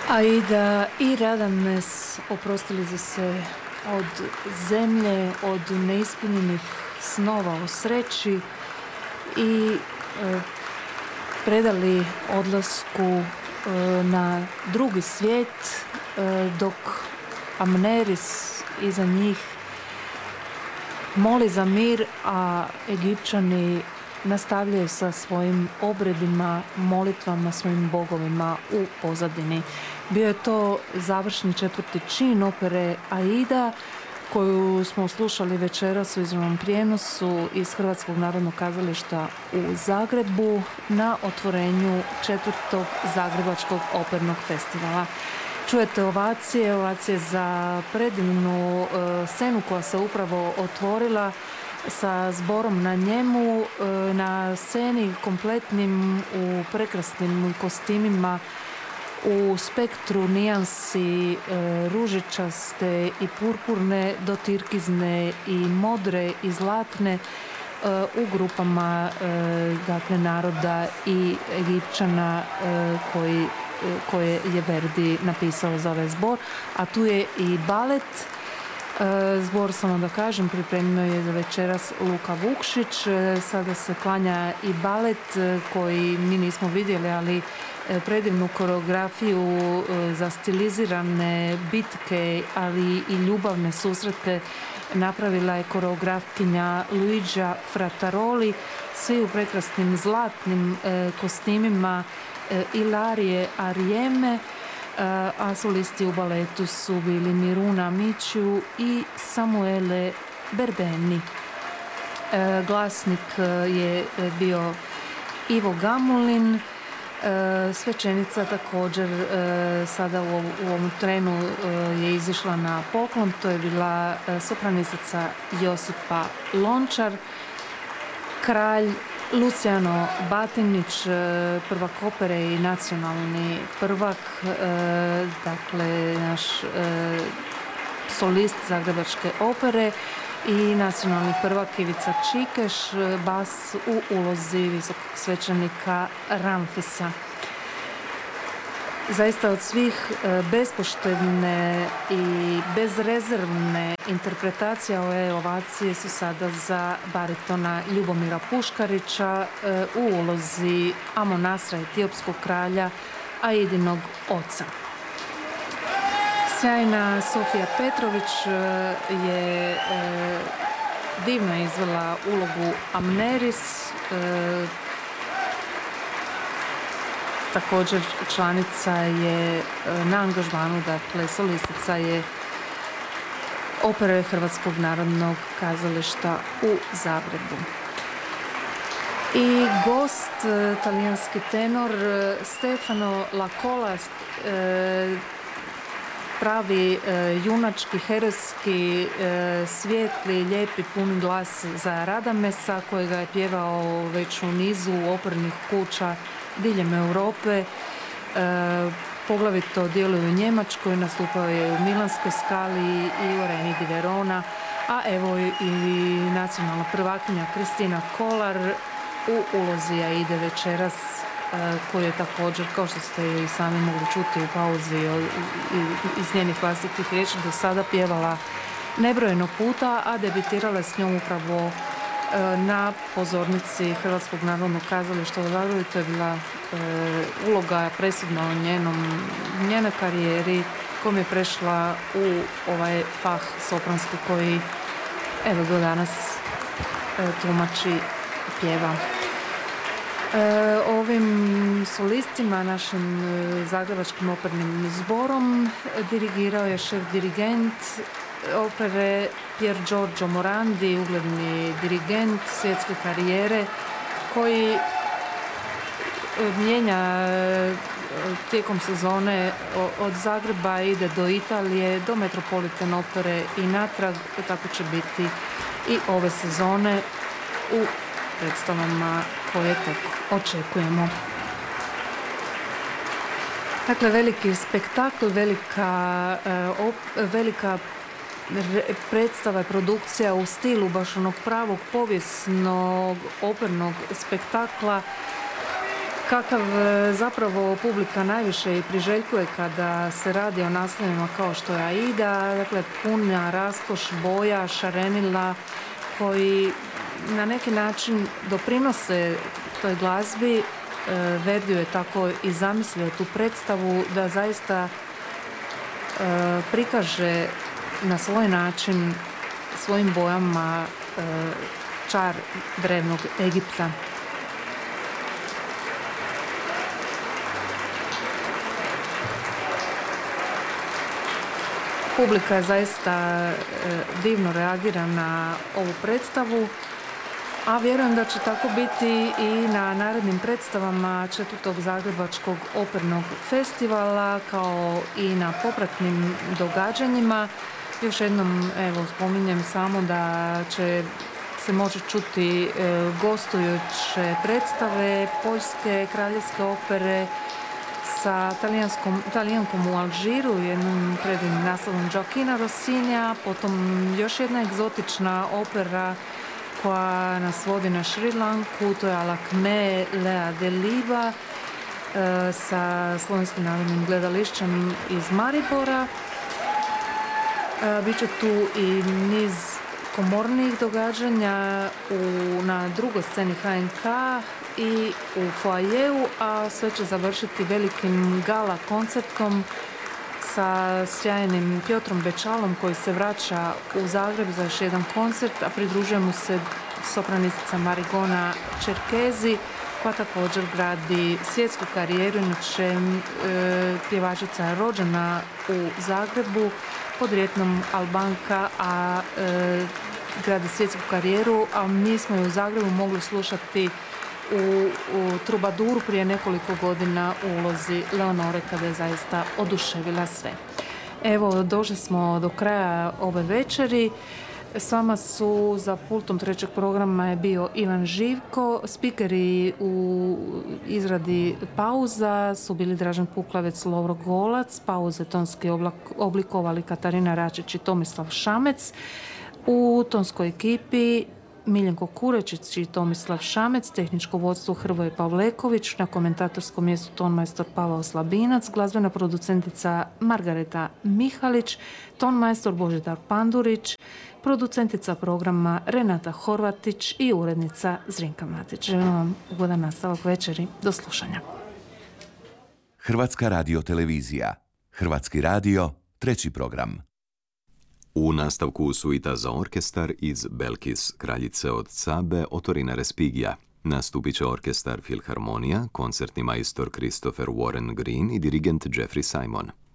Aida i Radames oprostili su se od zemlje, od neispunjenih snova o sreći i predali odlasku na drugi svijet, dok Amneris iza njih moli za mir, a Egipćani nastavljaju sa svojim obredima, molitvama svojim bogovima u pozadini. Bio je to završni četvrti čin opere Aida, koju smo slušali večeras u izravnom prijenosu iz Hrvatskog narodnog kazališta u Zagrebu na otvorenju četvrtog Zagrebačkog opernog festivala. Čujete ovacije za predivnu scenu koja se upravo otvorila sa zborom na njemu, na sceni kompletnim u prekrasnim kostimima, u spektru nijansi ružičaste i purpurne do turkizne i modre i zlatne, u grupama dakle naroda i Egipćana koje je Verdi napisao za ovaj zbor, a tu je i balet. Zbor, samo da kažem, pripremio je za večeras Luka Vukšić. Sada se klanja i balet koji mi nismo vidjeli, ali predivnu koreografiju za stilizirane bitke, ali i ljubavne susrete napravila je koreografkinja Luigia Frataroli, svi u prekrasnim zlatnim kostimima Ilarije Arijeme, a solisti u baletu su bili Miruna Miću i Samuele Berbeni. Glasnik je bio Ivo Gamulin. Svećenica također sada u ovom trenu je izišla na poklon. To je bila sopranistica Josipa Lončar. Kralj Luciano Batinić, prvak opere i nacionalni prvak, dakle naš solist Zagrebačke opere, i nacionalni prvak Ivica Čikeš, bas u ulozi visokog svećenika Ramfisa. Zaista od svih bespoštedne i bezrezervne interpretacije ove ovacije su sada za baritona Ljubomira Puškarića u ulozi Amon-Asra, etiopskog kralja, Aidinog oca. Sjajna Sofija Petrović je divno izvela ulogu Amneris, također članica je na angažmanu, dakle solistica je opere Hrvatskog narodnog kazališta u Zagrebu. I gost, talijanski tenor Stefano Lacola, pravi junački, herojski, svijetli, lijepi, puni glas za Radamesa, kojega je pjevao već u nizu opernih kuća diljem Europe. Poglavito djeluje u Njemačkoj, nastupao je u Milanskoj Skali i u Areni di Verona, a evo i nacionalna prvakinja Kristina Kolar u ulozi Aide večeras, koju je također, kao što ste i sami mogli čuti u pauzi iz njenih vlastitih riječi, do sada pjevala nebrojeno puta, a debitirala s njom upravo na pozornici Hrvatskog narodnog kazališta u Zagrebu. To je bila uloga presudna u njenoj karijeri, kojom je prešla u ovaj fah sopranski koji evo do danas tumači, pjeva. Ovim solistima, našim zagrebačkim opernim zborom, dirigirao je šef dirigent opere Pier Giorgio Morandi, ugledni dirigent svjetske karijere, koji mijenja tijekom sezone od Zagreba, ide do Italije, do Metropolitan opere i natrag. Tako će biti i ove sezone u predstavama koje tek očekujemo. Dakle, veliki spektakl, velika predstava i produkcija u stilu baš onog pravog povijesnog opernog spektakla kakav zapravo publika najviše i priželjkuje kada se radi o naslovima kao što je Aida, dakle puna raskoš boja, šarenila, koji na neki način doprinose toj glazbi. Verdi je tako i zamislio tu predstavu da zaista prikaže na svoj način, svojim bojama čar drevnog Egipta. Publika je zaista divno reagira na ovu predstavu, a vjerujem da će tako biti i na narednim predstavama 4. Zagrebačkog opernog festivala, kao i na popratnim događanjima. Još jednom spominjem samo da će se moći čuti gostujuće predstave Poljske kraljevske opere sa Talijankom u Alžiru, jednom predivnim naslovom Gioachina Rossinija, potom još jedna egzotična opera koja nas vodi na Šri Lanku, to je Alakme Lea Deliba sa Slovenskim narodnim gledališćem iz Maribora. Biće tu i niz komornih događanja na drugoj sceni HNK i u foajeu, a sve će završiti velikim gala koncertom sa sjajnim Piotrom Bečalom koji se vraća u Zagreb za još jedan koncert, a pridružuje mu se sopranistica Marigona Čerkezi, koja također gradi svjetsku karijeru, inače pjevačica rođena u Zagrebu, podrijetlom Albanka, a gradi svjetsku karijeru, a mi smo ju u Zagrebu mogli slušati u Trubaduru prije nekoliko godina u ulozi Leonore, kada je zaista oduševila sve. Evo, došli smo do kraja ove večeri. S vama su za pultom 3. programa je bio Ivan Živko. Spikeri u izradi pauza su bili Dražen Puklavec, Lovro Golac. Pauze tonski oblikovali Katarina Račić i Tomislav Šamec. U tonskoj ekipi Miljenko Kurečić i Tomislav Šamec, tehničko vodstvo Hrvoje Pavleković, na komentatorskom mjestu tonmajstor Pavao Slabinac, glazbena producentica Margareta Mihalić, tonmajstor Božidar Pandurić, producentica programa Renata Horvatić i urednica Zrinka Matić. Želim vam ugodan nastavak večeri. Do slušanja. Hrvatska radiotelevizija. Hrvatski radio, 3. program. U nastavku suita za orkestar iz Belkis, kraljice od Cabe, Otorina Respigija. Nastupit će orkestar Filharmonija, koncertni majstor Christopher Warren Green i dirigent Jeffrey Simon.